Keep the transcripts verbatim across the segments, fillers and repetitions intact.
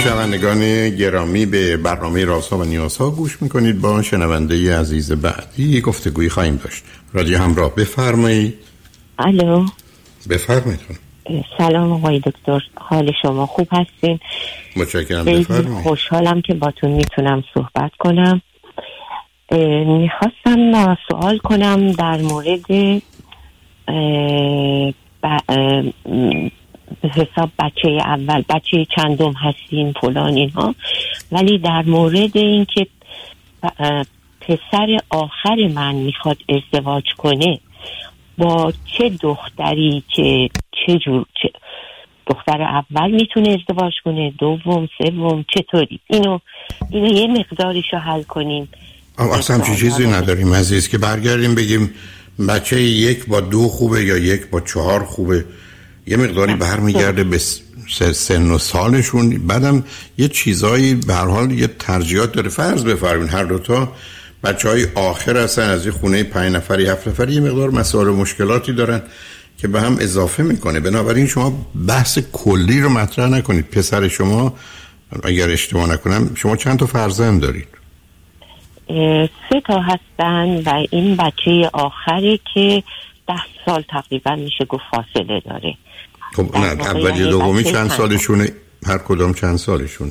شنوندگان گرامی، به برنامه رازها و نیازها گوش میکنید. با شنونده عزیز بعدی گفتگویی خواهیم داشت. رادیو همراه، بفرمایید. الو، بفرمایید. سلام آقای دکتر، حال شما خوب هستین؟ متشکرم، بفرمایید. خوشحالم که باتون میتونم صحبت کنم. میخواستم سوال کنم در مورد ب... به حساب بچه اول، بچه چندم هستین فلان اینها، ولی در مورد این که پسر آخر من میخواد ازدواج کنه با چه دختری، که چه جور، چه دختر اول میتونه ازدواج کنه، دوم، سوم، چطوری؟ اینو اینو یه مقداریشو حل کنیم. اصلا همچین چیزی نداریم عزیز که برگردیم بگیم بچه یک با دو خوبه یا یک با چهار خوبه. یه مقداری برمیگرده به سن و سالشون. بعدم یه چیزایی به هر حال یه ترجیحات داره. فرض بفرمایید هر دوتا بچه های آخر هستن، از یه خونه پنج نفری هفت نفری، یه مقدار مسائل و مشکلاتی دارن که به هم اضافه میکنه. بنابراین شما بحث کلی رو مطرح نکنید. پسر شما، اگر اشتباه نکنم، شما چند تا فرزند دارید؟ سه تا هستن و این بچه آخری که ده سال تقریبا میشه گفت فاصله داره. خب نه، اولی و دومی چند سالشونه؟ هر کدام چند سالشونه؟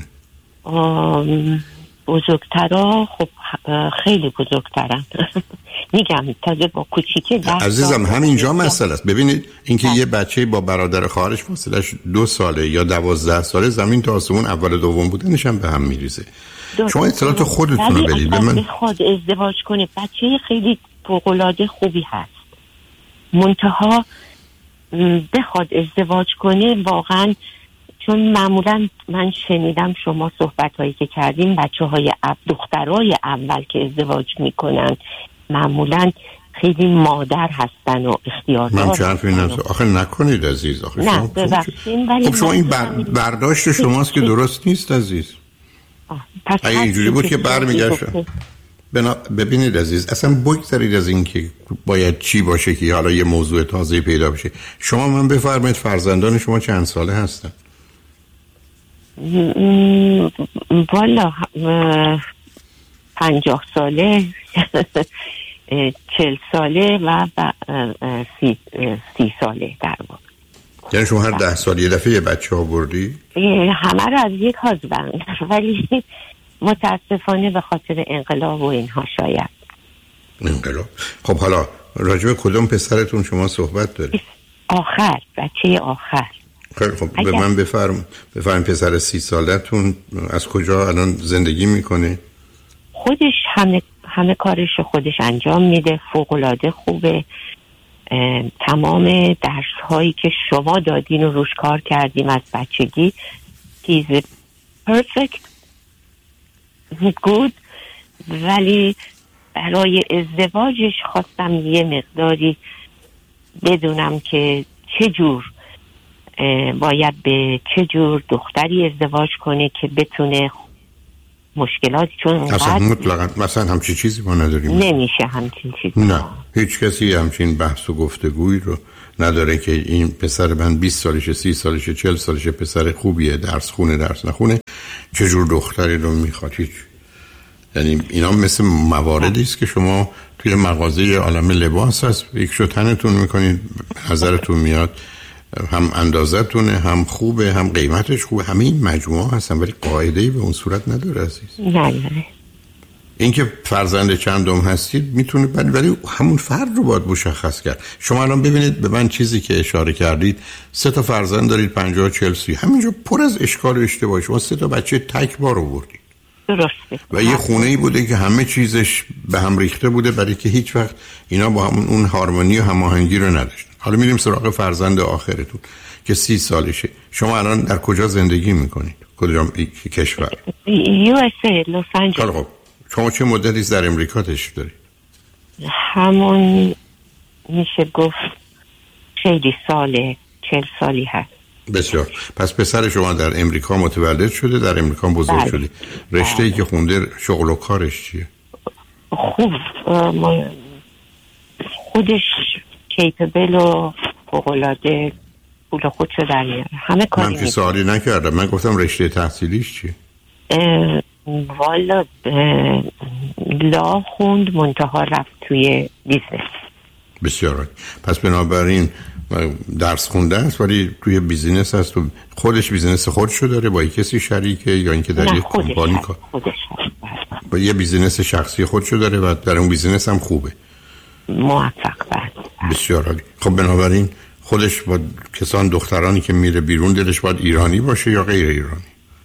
بزرگترها خب خیلی بزرگترن. میگم تازه با کوچیکه ده عزیزم همینجا مسئله است. ببینید اینکه یه بچه با برادر خواهرش فاصلش دو ساله یا دوازده ساله، زمین تا آسمون اول و دوم بودنش هم به هم میریزه. شما اطلاعات خودتون رو بدید به من. بخواد ازدواج کنه بچه خیلی فوق‌العاده خوبی هست، منتها بخواد ازدواج کنه واقعا، چون معمولا من شنیدم شما صحبت هایی که کردیم، بچه های دخترای اول که ازدواج میکنن معمولا خیلی مادر هستن و اختیاردار. من چه حرفی نزد آخه نکنید عزیز. آخه نه شما ببخشید، ولی خب شما این بر... برداشت شماست که درست نیست عزیز. اگه اینجوری بود که برمیگشت. بنا... ببینید عزیز، اصلا بگذارید از این که باید چی باشه که حالا یه موضوع تازه پیدا بشه. شما من بفرمایید فرزندان شما چند ساله هستن؟ والا پنجاه ساله، چل ساله و سی, سی ساله در واقع. یعنی شما هر ده سال یه دفعه یه بچه ها بردی؟ همه رو از یک هازبند، ولی متاسفانه به خاطر انقلاب و اینها شاید. انقلاب؟ خب حالا راجع به کدوم پسرتون شما صحبت دارید؟ آخر، بچه آخر. خیلی خب به من بفرم بفرم پسر سی سالتون از کجا الان زندگی میکنه؟ خودش همه همه کارش خودش انجام میده، فوق‌العاده خوبه. تمام درس هایی که شما دادین و روش کار کردیم از بچگی. he's perfect good. ولی برای ازدواجش خواستم یه مقداری بدونم که چه جور باید به چه جور دختری ازدواج کنه که بتونه مشکلاتی، چون اصلا مطلقا مثلا همچین چیزی ما نداریم. نمیشه همچین چیزی. نه، هیچ کسی همچین بحث و گفتگویی رو نداره که این پسر من بیست سالشه، سی سالشه، چهل سالشه، پسر خوبیه، درس خونه درس نخونه، چه جور دختری رو میخواد. هیچ. یعنی اینا مثل مواردی است که شما توی مغازه عالم لباس هست، یک شو تنتون میکنید، نظرتون میاد هم اندازتونه، هم خوبه، هم قیمتش خوبه، همه این مجموعه هستن، ولی قاعده‌ای به اون صورت نداره عزیز. نه نه. این که فرزند چندم هستید میتونه، ولی ولی همون فرد رو باید مشخص کرد. شما الان ببینید به من چیزی که اشاره کردید، سه تا فرزند دارید، پنجاه چهل سی، همینجا پر از اشکال و اشتباه. شما سه تا بچه تک بار آوردید. درسته. و یه خونه‌ای بوده که همه چیزش به هم ریخته بوده، برای که هیچ وقت اینا با همون اون هارمونی و هماهنگی رو نداشتن. حالا میریم سراغ فرزند آخرتون که سی سالشه. شما الان در کجا زندگی میکنید؟ کدام کشور؟ یو اس ای، لس آنجلس. خب شما چه مدتی در امریکا تشریف دارید؟ همون میشه گفت خیلی ساله، چهل سالی هست. بسیار. پس پسر شما در امریکا متولد شده، در امریکا بزرگ بله. شده. رشته ای که خونده، شغل و کارش چیه؟ خوب خودش کیپبل و فوق‌العاده پول خودشو در میاره، همه کاری من که سوالی نکردم، من گفتم رشته تحصیلیش چیه؟ والا لا خوند منتها رفت توی بیزنس. بسیار. پس بنابراین درس خونده است ولی توی بیزینس هست و خودش بیزینس خودشو داره با کسی شریکه یا اینکه در یک کمپانی کار؟ خودش با یه بیزینس شخصی خودشو داره و در اون بیزینس هم خوبه، موفق بله. بسیار عالی. خب بنابراین خودش با کسان دخترانی که میره بیرون دلش باید ایرانی باشه یا غیر ایرانی؟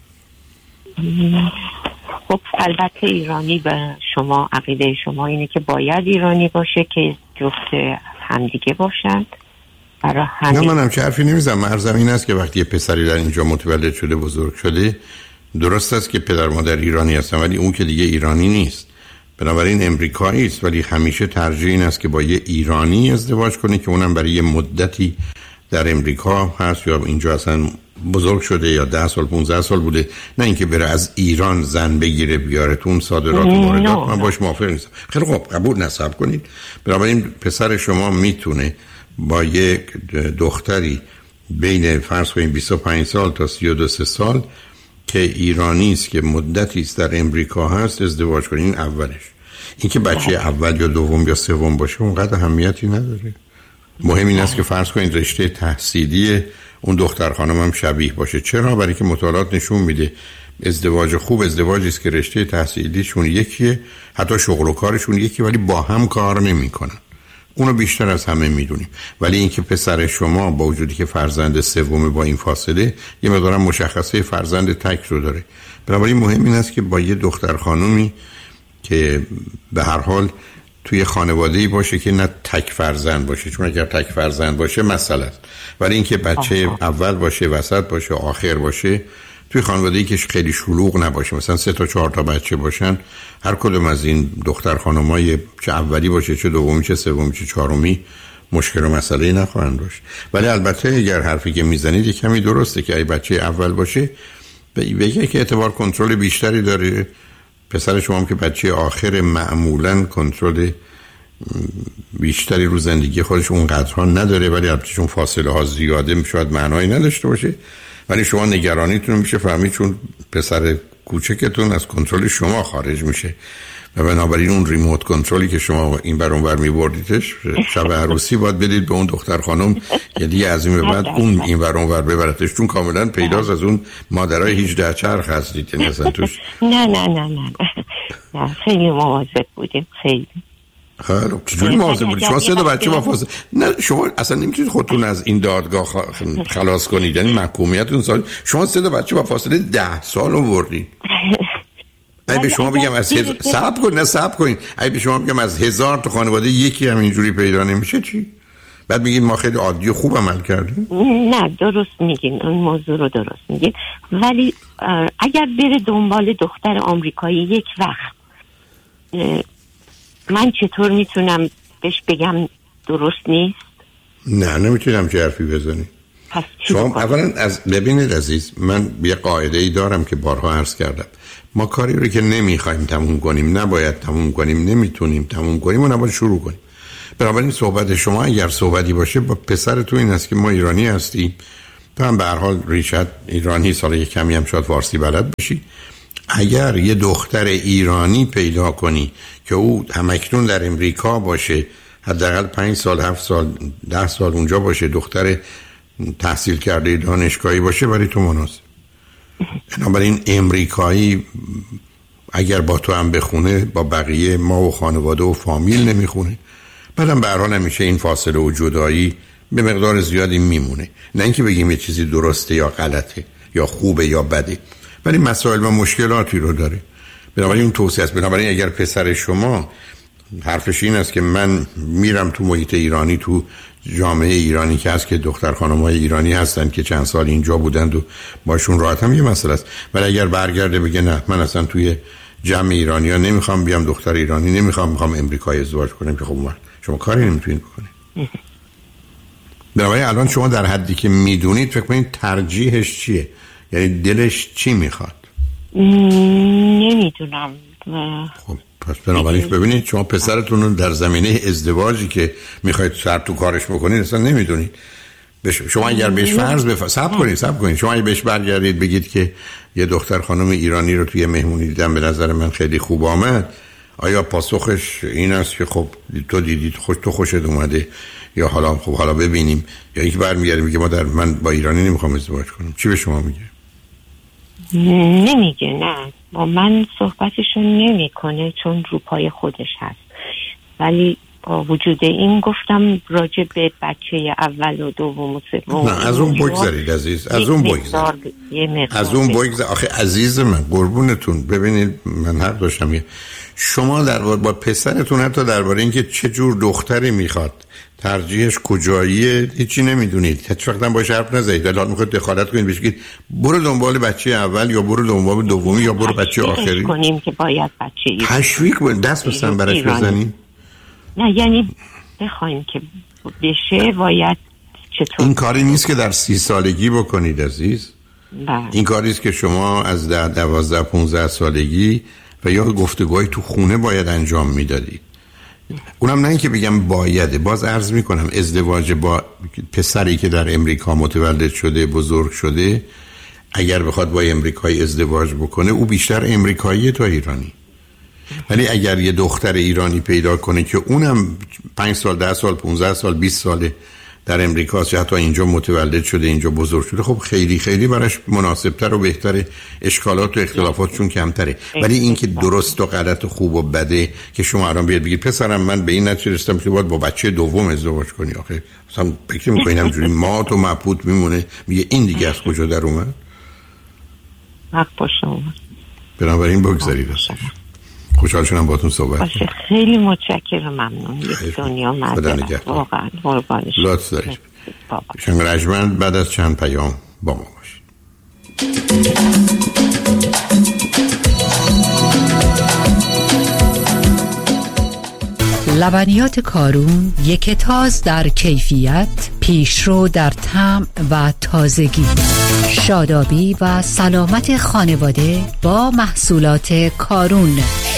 خب البته ایرانی. به شما عقیده شما اینه که باید ایرانی باشه که جفت همدیگه باشند. برای همین نه، من هم چه حرفی نمیزنم. مرزم این است که وقتی یه پسری در اینجا متولد شده بزرگ شده، درست است که پدر مادر ایرانی هستن ولی اون که دیگه ایرانی نیست، بنابراین امریکایی است، ولی همیشه ترجیح این است که با یه ایرانی ازدواج کنه که اونم برای یه مدتی در امریکا هست یا اینجا اصلا بزرگ شده یا ده سال پونزده سال بوده، نه اینکه بره از ایران زن بگیره بیاره تو اون صادرات و واردات. من باش موافق نیستم. خیلی خوب، قبول نصب کنید. بنابراین پسر شما میتونه با یک دختری بین فرض کنید بیست و پنج سال تا سی و دو سال که ایرانی است که مدتی است در امریکا هست ازدواج کنید. این اولش. اینکه بچه اول یا دوم یا سوم باشه اونقدر اهمیتی نداره. مهم این است که فرض کنید رشته تحصیلی اون دختر خانم هم شبیه باشه. چرا؟ برای که مطالعات نشون میده ازدواج خوب ازدواجی است که رشته تحصیلیشون یکیه، حتی شغل و کارشون یکی، ولی با هم کار نمیکنن. اونو بیشتر از همه میدونیم. ولی اینکه پسر شما با وجودی که فرزند سوم با این فاصله یه مقدار مشخصه فرزند تک رو داره، بنابراین مهم این است که با یه دختر خانومی که به هر حال توی خانواده‌ای باشه که نه تک فرزند باشه، چون اگر تک فرزند باشه مسئله است، ولی اینکه بچه آه. اول باشه، وسط باشه، آخر باشه، توی خانواده‌ای که خیلی شلوغ نباشه، مثلا سه تا چهار تا بچه باشن، هر کدوم از این دختر خانم‌های چه اولی باشه چه دومی چه سومی چه چهارمی مشکل و مسئله نخواهند داشت. ولی البته اگر حرفی که میزنید کمی درسته که ای بچه اول باشه بگه که اعتبار کنترل بیشتری داره. پسر شما هم که بچه آخر معمولاً کنترل بیشتری رو زندگی خودش اونقدرها نداره، ولی البته چون فاصله ها زیاده شاید معنایی نداشته باشه، ولی شما نگرانیتون میشه فهمید چون پسر کوچکتون از کنترل شما خارج میشه و بنابراین اون ریموت کنترلی که شما این بر اون بر میبردیدش شب عروسی باید بدید به اون دختر خانم که دیگه از این به بعد اون این بر اون بر ببرتش، چون کاملا پیداست از اون مادرای هجده چرخ هستید که مثلا توش. نه نه نه نه نه خیلی مواظب بودیم. خیلی خیلی چجوری مواظب بودید؟ شما سه تا بچه با فاصله، نه شما اصلا نمیتونید خودتون از این دادگاه خلاص کنید، یعنی محکومیتتون سال. شما سه تا بچه با فاصله ده سال آوردید. ای به شما بگم از هزار صبر کن نه صبر کنید ای به شما بگم از هزار تا خانواده یکی هم اینجوری پیدا نمیشه چی؟ بعد میگین ما خیلی عادی و خوب عمل کردیم؟ نه درست میگین، اون موضوع رو درست میگین، ولی اگر بره دنبال دختر آمریکایی یک وقت، من چطور میتونم بهش بگم درست نیست؟ نه نمیتونم چه حرفی بزنی. شما اولا از ببینید عزیز، من یه قاعده ای دارم که بارها عرض کردم، ما کاری رو که نمیخوایم تموم کنیم نباید تموم کنیم، نمیتونیم تموم کنیم و نباید شروع کنیم. بنابراین صحبت شما اگر صحبتی باشه با پسر تو این است که ما ایرانی هستیم، تو هم به هر حال ریشت ایرانی، سال یک کمی هم شاید فارسی بلد بشی. اگر یه دختر ایرانی پیدا کنی که او همکنون در امریکا باشه، حداقل پنج سال هفت سال ده سال اونجا باشه، دختر تحصیل کرده دانشگاهی باشه، برای تو مناسب. بنابراین امریکایی اگر با تو هم بخونه با بقیه ما و خانواده و فامیل نمیخونه، بعدم به هر حال همیشه این فاصله و جدایی به مقدار زیادی میمونه. نه اینکه بگیم یه چیزی درسته یا غلطه یا خوبه یا بده، ولی مسائل و مشکلاتی رو داره. بنابراین اون توصیه است. بنابراین اگر پسر شما حرفش این است که من میرم تو محیط ایرانی، تو جامعه ایرانی که هست که دختر خانم‌های ایرانی هستن که چند سال اینجا بودند و باشون راحت هم یه مسئله است، ولی اگر برگرده بگه نه من اصلا توی جمع ایرانی‌ها نمیخوام بیام، دختر ایرانی نمیخوام، میخوام امریکایی ازدواج کنم، که خب شما کاری نمیتونید بکنید. بنابراین الان شما در حدی که میدونید فکر کنید ترجیحش چیه، یعنی دلش چی میخواد؟ نمیدونم. خب پس بنابراین ببینید شما پسرتون رو در زمینه ازدواجی که میخواید سر تو کارش بکنید اصلا نمیدونید. شما اگر بهش فرض بف... صبر کنید صبر کنید شما اگر بهش برگردید بگید که یه دختر خانم ایرانی رو توی مهمونی دیدم به نظر من خیلی خوب آمد، آیا پاسخش این است که خب تو دیدید خوش تو خوشت اومده، یا حالا خب حالا ببینیم، یا اینکه برمیگرده میگه ما در من با ایرانی نمیخوام ازدواج کنم؟ چی به شما میگه؟ نمیگه، نه با من صحبتشون نمیکنه چون رو پای خودش هست، ولی با وجود این گفتم راجع به بچه اول و دوم و سوم. نه از اون بگذارید عزیز، از اون بگذارید، از اون بگذارید. آخه عزیز من قربونتون، ببینید من حق داشتم، شما در با پسرتون حتی درباره اینکه چه جور دختری میخواد، ترجیحش کجاییه، هیچی نمیدونید، هیچ وقت هم باش حرف نزنید. الان میخواد دخالت کنید بگید برو دنبال بچه اول یا برو دنبال دومی یا برو بچه آخری. کنیم که باید بچه تشویق کنید، دست به سنبرش بزنید. نه یعنی بخوایم که بشه باید چطور. این کاری نیست که در سی سالگی بکنید عزیز. بله. این کاری است که شما از ده دوازده پونزده سالگی و یا گفتگوهای تو خونه باید انجام میدادید. اونم نه اینکه بگم بایده، باز عرض میکنم ازدواج با پسری که در امریکا متولد شده بزرگ شده اگر بخواد با امریکایی ازدواج بکنه او بیشتر امریکایی تا ایرانی. ولی اگر یه دختر ایرانی پیدا کنه که اونم پنج سال ده سال پونزده سال بیست ساله در امریکاست، حتی اینجا متولد شده اینجا بزرگ شده، خب خیلی خیلی براش مناسبتر و بهتره، اشکالات و اختلافاتشون کمتره. ولی اینکه درست و غلط و خوب و بده که شما الان بیاد بگید پسرم من به این نتیجه رسیدم که باید با بچه دوم ازدواج کنی، آخه مثلا فکر می‌کنین همینجوری مات و مبهوت میمونه، میگه این دیگه از کجا در اومد؟ حق با شما. بنابراین بگذارید. خوشحال شدم باهاتون صحبت باشه. خیلی متشکرم، ممنون. یک دنیا مردم واقعا قربانش. لطف دارید. شنگ رجمند بعد از چند پیام با ما باشید. لبنیات کارون یک تاز در کیفیت، پیشرو در طعم و تازگی، شادابی و سلامت خانواده با محصولات کارون.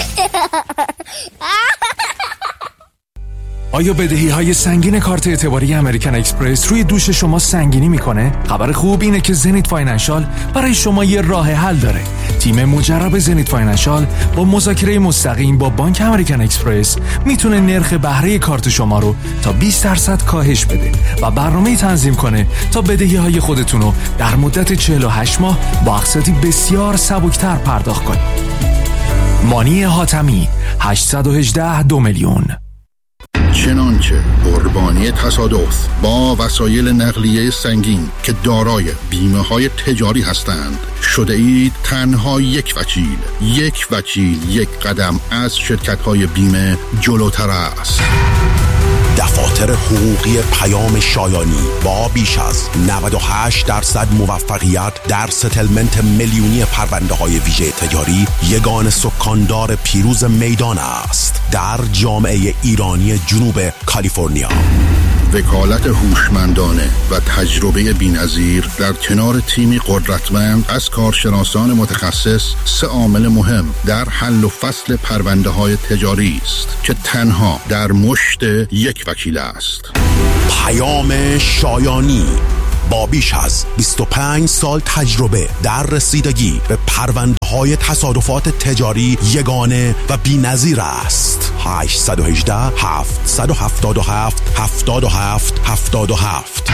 آیا بدهی های سنگین کارت اعتباری امریکن اکسپرس روی دوش شما سنگینی میکنه؟ خبر خوب اینه که زنیت فاینانشال برای شما یه راه حل داره. تیم مجرب زنیت فاینانشال با مذاکره مستقیم با بانک امریکن اکسپرس میتونه نرخ بهره کارت شما رو تا بیست درصد کاهش بده و برنامه‌ای تنظیم کنه تا بدهی های خودتون رو در مدت چهل و هشت ماه با اقساطی بسیار سبکتر پرداخت کنید. مانی حاتمی هشت یک هشت دو میلیون. چنانچه قربانی تصادف با وسایل نقلیه سنگین که دارای بیمه های تجاری هستند شده اید تنها یک وکیل یک وکیل یک قدم از شرکت های بیمه جلوتر است. دفاتر حقوقی پیام شایانی با بیش از نود و هشت درصد موفقیت در ستلمنت میلیونی پرونده های ویژه تجاری یگان سکاندار پیروز میدان است در جامعه ایرانی جنوب کالیفرنیا. وکالت هوشمندانه و تجربه بی‌نظیر در کنار تیمی قدرتمند از کارشناسان متخصص سه عامل مهم در حل و فصل پرونده های تجاری است که تنها در مشت یک وکیل است. پیام شایانی با بیش از بیست و پنج سال تجربه در رسیدگی به پرونده‌های تصادفات تجاری یگانه و بی‌نظیر است. هشت یک هشت هفت هفت هفت هفت هفت هفت هفت.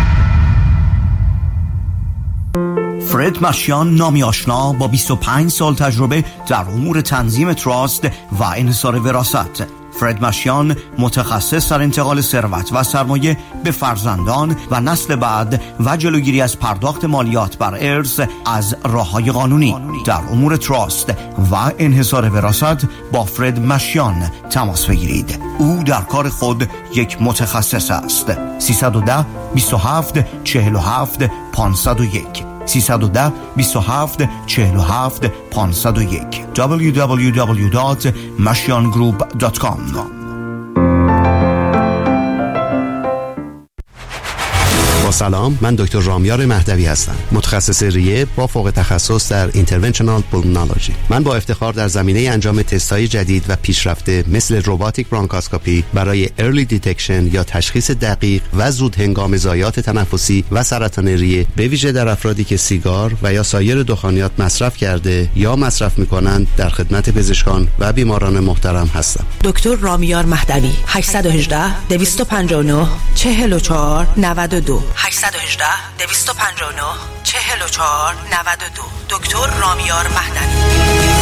فرد مشیان، نامی آشنا با بیست و پنج سال تجربه در امور تنظیم تراست و انحصار وراثت. فرد مشیان متخصص در انتقال ثروت و سرمایه به فرزندان و نسل بعد و جلوگیری از پرداخت مالیات بر ارث از راه‌های قانونی. در امور تراست و انحصار وراثت با فرد مشیان تماس بگیرید. او در کار خود یک متخصص است. سیصد و ده بیست و هفت چهل و هفت پانصد و یک سیصد و ده بیست و هفت چهل و هفت پانصد و یک دبلیو دبلیو دبلیو دات مشیان گروپ دات کام. با سلام، من دکتر رامیار مهدوی هستم، متخصص ریه با فوق تخصص در اینترونشنال پولمونولوژی. من با افتخار در زمینه انجام تست‌های جدید و پیشرفته مثل رباتیک برانکاسکوپی برای ارلی دیتکشن یا تشخیص دقیق و زود هنگام ضایعات تنفسی و سرطان ریه، به ویژه در افرادی که سیگار و یا سایر دخانیات مصرف کرده یا مصرف می‌کنند، در خدمت پزشکان و بیماران محترم هستم. دکتر رامیار مهدوی. هشت یک هشت، دو پنج نه، چهار چهار نه دو هشت یک هشت، دو پنج نه، چهار چهار نه دو. دکتر رامیار مهدوی.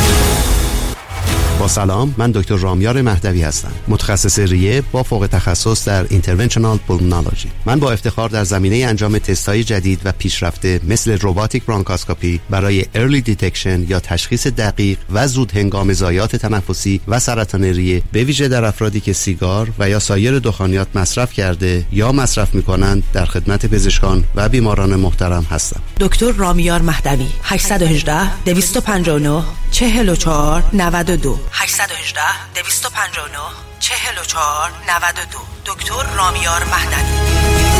با سلام، من دکتر رامیار مهدوی هستم، متخصص ریه با فوق تخصص در اینترونشنال پولمونولوژی. من با افتخار در زمینه انجام تست‌های جدید و پیشرفته مثل رباتیک برانکاسکوپی برای ارلی دیتکشن یا تشخیص دقیق و زود هنگام ضایعات تنفسی و سرطان ریه، به ویژه در افرادی که سیگار و یا سایر دخانیات مصرف کرده یا مصرف می‌کنند، در خدمت پزشکان و بیماران محترم هستم. دکتر رامیار مهدوی. هشت یک هشت، دو پنج نه، چهار چهار نه دو هشت یک هشت، دو پنج نه، چهار چهار نه دو. دکتر رامیار مهدوی.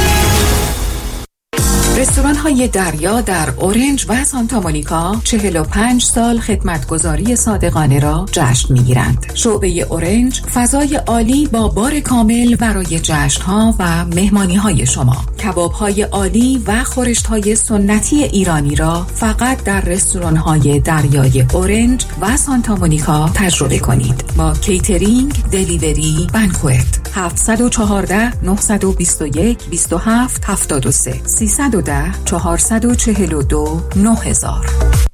رستوران های دریا در اورنج و سانتا مونیکا چهل و پنج سال خدمتگزاری صادقانه را جشن می‌گیرند. شعبه اورنج فضای عالی با بار کامل برای جشن‌ها و مهمانی‌های شما. کباب‌های عالی و خورشت‌های سنتی ایرانی را فقط در رستوران‌های دریای اورنج و سانتا مونیکا تجربه کنید. با کیترینگ، دلیوری، بانکوئت. هفت یک چهار، نه دو یک، دو هفت هفت سه سیصد و ده، چهارصد و چهل و دو، نه هزار.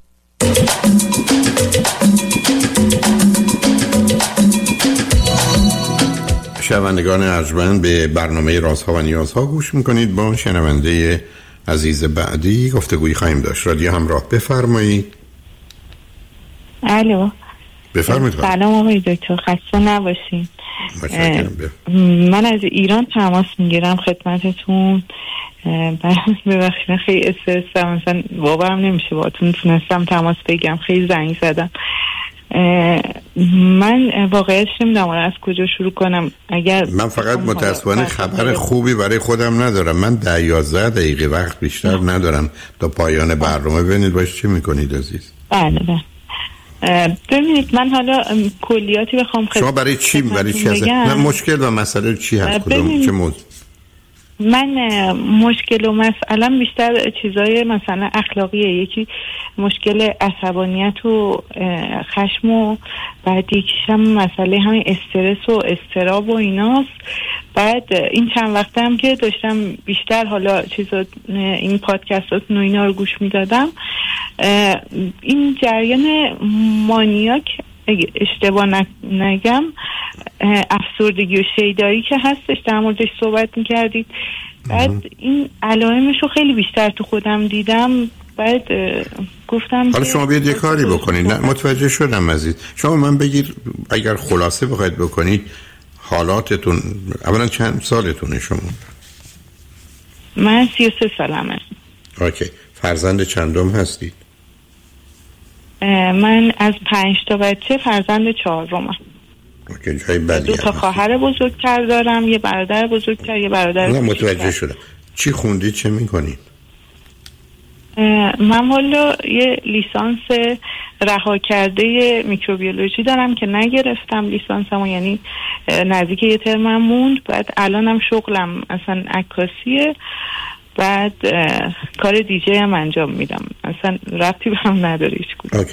شنوندگان ارجمند، به برنامه رازها و نیازها گوش میکنید. با شنونده عزیز بعدی گفتگویی خواهیم داشت. رادیو همراه، بفرمایید. الو، بفرمایید. سلام آقای دکتر، خسته نباشین. من از ایران تماس میگیرم خدمتتون. ببخشید خیلی استرسم، مثلا باورم نمیشه باهاتون تونستم تماس بگیرم، خیلی زنگ زدم. من واقعیتش نمیدونم از کجا شروع کنم. اگر من فقط متاسفانه خبر خوبی برای خودم ندارم. من ده یازده دقیقه وقت بیشتر ندارم تا پایان برنامه. ببینید باش چی میکنید عزیز. بله بله. ببینید من حالا کلیاتی بخوام خدمت شما برای چی برای چی هست؟ نه مشکل و مسئله چی هست؟ کدوم چه موضوع؟ من مشکل و مسئله بیشتر چیزای مثلا اخلاقیه. یکی مشکل عصبانیت و خشم و بعد یکیشم مسئله همین استرس و استراب و ایناست. بعد این چند وقت هم که داشتم بیشتر حالا چیزا این پادکستاتون و اینا رو گوش میدادم، این جریان مانیاک اشتباه نگم افسردگی و شیدایی که هستش در موردش صحبت میکردید. بعد این علائمش رو خیلی بیشتر تو خودم دیدم. بعد گفتم حالا شما بیاد یه کاری بکنید. نه متوجه شدم عزیز. شما من بگیر اگر خلاصه بخواید بکنید حالاتتون، اولا چند سالتونه شما؟ من سی و سه سالمه. اوکی. فرزند چندم هستید؟ من از پنج تا بچه فرزند چهارمم. اوکی، جای بدی. دو تا خواهر بزرگتر دارم، یه برادر بزرگتر، یه برادر نه متوجه شدم. چی خوندید، چه میکنید؟ من حالا یه لیسانس رها کرده میکروبیولوژی دارم که نگرفتم لیسانسمو، یعنی نزدیک یه ترمم موند. بعد الانم شغلم اصلا عکاسیه. بعد کار دیجی هم انجام میدم، اصلا ربطی به هم نداره هیچ کدوم.